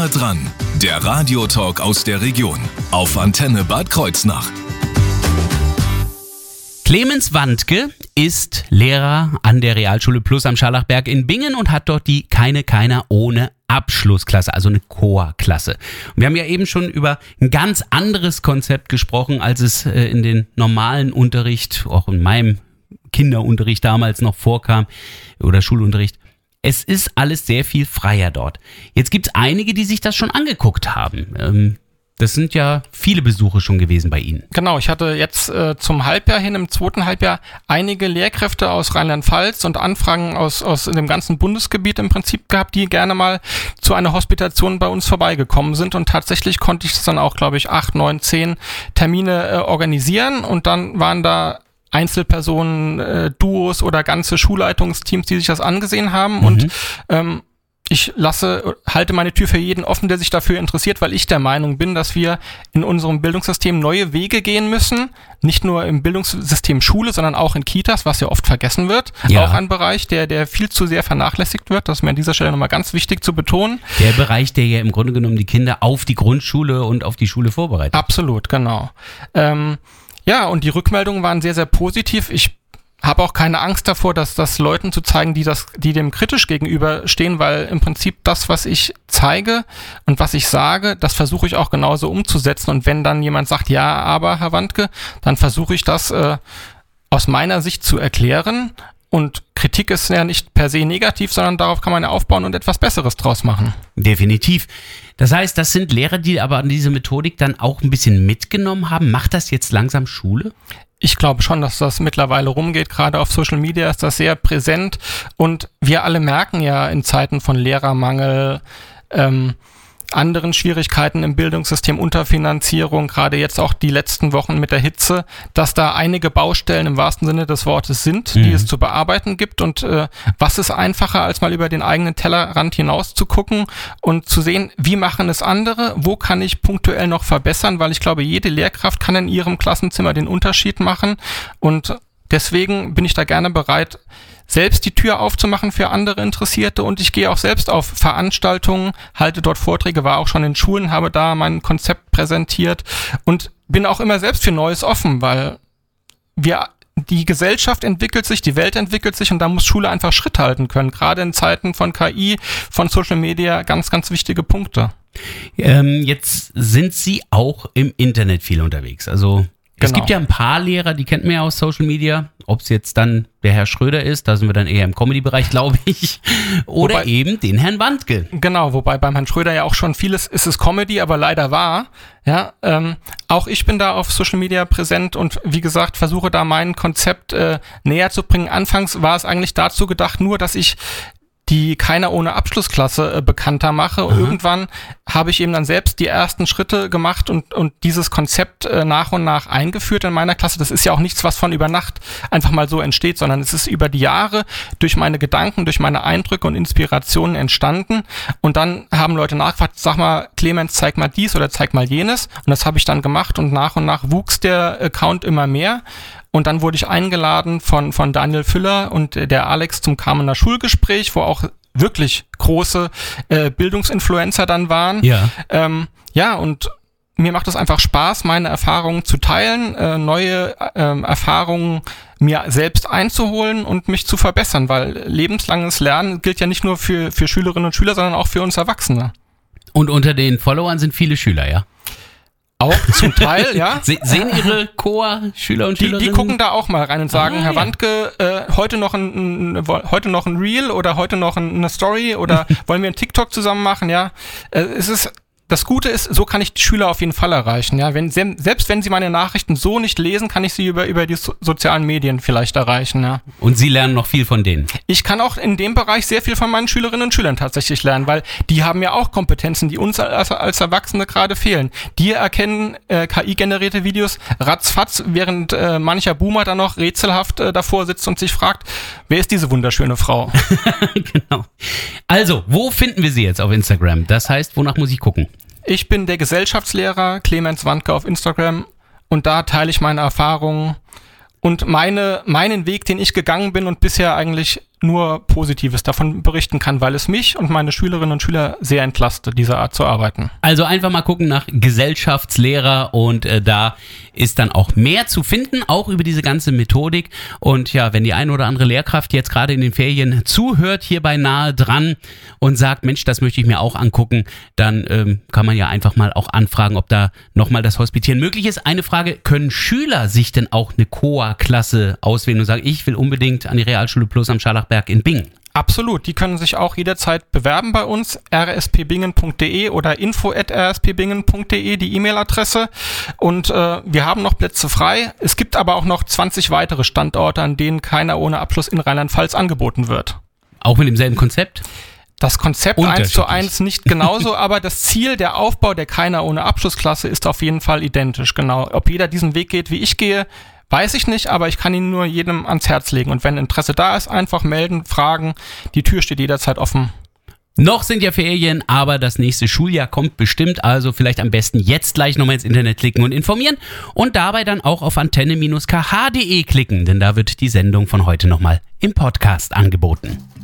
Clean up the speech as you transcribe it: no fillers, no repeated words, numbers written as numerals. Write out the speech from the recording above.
Nah dran, der Radiotalk aus der Region auf Antenne Bad Kreuznach. Clemens Wandke ist Lehrer an der Realschule Plus am Scharlachberg in Bingen und hat dort die Keiner ohne Abschlussklasse, also eine Chorklasse. Und wir haben ja eben schon über ein ganz anderes Konzept gesprochen, als es in den normalen Unterricht, auch in meinem Kinderunterricht damals noch vorkam oder Schulunterricht. Es ist alles sehr viel freier dort. Jetzt gibt es einige, die sich das schon angeguckt haben. Das sind ja viele Besuche schon gewesen bei Ihnen. Genau, ich hatte jetzt zum Halbjahr hin, im zweiten Halbjahr, einige Lehrkräfte aus Rheinland-Pfalz und Anfragen aus dem ganzen Bundesgebiet im Prinzip gehabt, die gerne mal zu einer Hospitation bei uns vorbeigekommen sind. Und tatsächlich konnte ich das dann auch, glaube ich, 8, 9, 10 Termine organisieren. Und dann waren da Einzelpersonen, Duos oder ganze Schulleitungsteams, die sich das angesehen haben. Und ich halte meine Tür für jeden offen, der sich dafür interessiert, weil ich der Meinung bin, dass wir in unserem Bildungssystem neue Wege gehen müssen. Nicht nur im Bildungssystem Schule, sondern auch in Kitas, was ja oft vergessen wird. Ja. Auch ein Bereich, der viel zu sehr vernachlässigt wird. Das ist mir an dieser Stelle nochmal ganz wichtig zu betonen. Der Bereich, der ja im Grunde genommen die Kinder auf die Grundschule und auf die Schule vorbereitet. Absolut, genau. Ja, und die Rückmeldungen waren sehr, sehr positiv. Ich habe auch keine Angst davor, das Leuten zu zeigen, die dem kritisch gegenüberstehen, weil im Prinzip das, was ich zeige und was ich sage, das versuche ich auch genauso umzusetzen. Und wenn dann jemand sagt, ja, aber Herr Wandke, dann versuche ich das aus meiner Sicht zu erklären. Und Kritik ist ja nicht per se negativ, sondern darauf kann man ja aufbauen und etwas Besseres draus machen. Definitiv. Das heißt, das sind Lehrer, die aber an diese Methodik dann auch ein bisschen mitgenommen haben. Macht das jetzt langsam Schule? Ich glaube schon, dass das mittlerweile rumgeht. Gerade auf Social Media ist das sehr präsent. Und wir alle merken ja in Zeiten von Lehrermangel, anderen Schwierigkeiten im Bildungssystem, Unterfinanzierung, gerade jetzt auch die letzten Wochen mit der Hitze, dass da einige Baustellen im wahrsten Sinne des Wortes sind, die es zu bearbeiten gibt. Und was ist einfacher, als mal über den eigenen Tellerrand hinaus zu gucken und zu sehen, wie machen es andere, wo kann ich punktuell noch verbessern, weil ich glaube, jede Lehrkraft kann in ihrem Klassenzimmer den Unterschied machen. Und deswegen bin ich da gerne bereit, selbst die Tür aufzumachen für andere Interessierte, und ich gehe auch selbst auf Veranstaltungen, halte dort Vorträge, war auch schon in Schulen, habe da mein Konzept präsentiert und bin auch immer selbst für Neues offen, weil die Gesellschaft entwickelt sich, die Welt entwickelt sich und da muss Schule einfach Schritt halten können. Gerade in Zeiten von KI, von Social Media, ganz, ganz wichtige Punkte. Jetzt sind Sie auch im Internet viel unterwegs, also es gibt ja ein paar Lehrer, die kennt man ja aus Social Media, ob es jetzt dann der Herr Schröder ist, da sind wir dann eher im Comedy-Bereich, glaube ich, oder eben den Herrn Wandke. Genau, wobei beim Herrn Schröder ja auch schon vieles ist es Comedy, aber leider wahr. Ja, auch ich bin da auf Social Media präsent und wie gesagt, versuche da mein Konzept näher zu bringen. Anfangs war es eigentlich dazu gedacht, nur dass ich die Keiner ohne Abschlussklasse bekannter mache. Und irgendwann habe ich eben dann selbst die ersten Schritte gemacht und dieses Konzept nach und nach eingeführt in meiner Klasse. Das ist ja auch nichts, was von über Nacht einfach mal so entsteht, sondern es ist über die Jahre durch meine Gedanken, durch meine Eindrücke und Inspirationen entstanden. Und dann haben Leute nachgefragt, sag mal, Clemens, zeig mal dies oder zeig mal jenes. Und das habe ich dann gemacht und nach wuchs der Account immer mehr. Und dann wurde ich eingeladen von Daniel Füller und der Alex zum Kamener Schulgespräch, wo auch wirklich große Bildungsinfluencer dann waren. Ja, und mir macht es einfach Spaß, meine Erfahrungen zu teilen, neue Erfahrungen mir selbst einzuholen und mich zu verbessern, weil lebenslanges Lernen gilt ja nicht nur für Schülerinnen und Schüler, sondern auch für uns Erwachsene. Und unter den Followern sind viele Schüler, ja? Auch zum Teil, ja. Sehen Ihre Chor-Schüler und Schülerinnen? Die gucken da auch mal rein und sagen, Herr Wandke, heute noch ein Reel oder heute noch eine Story oder wollen wir einen TikTok zusammen machen, ja. Das Gute ist, so kann ich die Schüler auf jeden Fall erreichen. Ja, selbst wenn sie meine Nachrichten so nicht lesen, kann ich sie über die sozialen Medien vielleicht erreichen. Ja. Und Sie lernen noch viel von denen? Ich kann auch in dem Bereich sehr viel von meinen Schülerinnen und Schülern tatsächlich lernen, weil die haben ja auch Kompetenzen, die uns als Erwachsene gerade fehlen. Die erkennen KI-generierte Videos ratzfatz, während mancher Boomer dann noch rätselhaft davor sitzt und sich fragt, wer ist diese wunderschöne Frau? Genau. Also, wo finden wir Sie jetzt auf Instagram? Das heißt, wonach muss ich gucken? Ich bin der Gesellschaftslehrer Clemens Wandke auf Instagram und da teile ich meine Erfahrungen und meinen Weg, den ich gegangen bin und bisher eigentlich nur Positives davon berichten kann, weil es mich und meine Schülerinnen und Schüler sehr entlastet, diese Art zu arbeiten. Also einfach mal gucken nach Gesellschaftslehrer und da ist dann auch mehr zu finden, auch über diese ganze Methodik. Und ja, wenn die eine oder andere Lehrkraft jetzt gerade in den Ferien zuhört, hierbei nahe dran und sagt, Mensch, das möchte ich mir auch angucken, dann kann man ja einfach mal auch anfragen, ob da nochmal das Hospitieren möglich ist. Eine Frage, können Schüler sich denn auch eine COA-Klasse auswählen und sagen, ich will unbedingt an die Realschule Plus am Scharlachberg in Bingen? Absolut, die können sich auch jederzeit bewerben bei uns, rspbingen.de oder info@rspbingen.de, die E-Mail-Adresse. Und wir haben noch Plätze frei. Es gibt aber auch noch 20 weitere Standorte, an denen keiner ohne Abschluss in Rheinland-Pfalz angeboten wird. Auch mit demselben Konzept? Das Konzept 1:1 nicht genauso, aber das Ziel, der Aufbau der Keiner ohne Abschlussklasse ist auf jeden Fall identisch. Genau. Ob jeder diesen Weg geht, wie ich gehe, weiß ich nicht, aber ich kann ihn nur jedem ans Herz legen. Und wenn Interesse da ist, einfach melden, fragen. Die Tür steht jederzeit offen. Noch sind ja Ferien, aber das nächste Schuljahr kommt bestimmt, also vielleicht am besten jetzt gleich nochmal ins Internet klicken und informieren und dabei dann auch auf antenne-kh.de klicken, denn da wird die Sendung von heute nochmal im Podcast angeboten.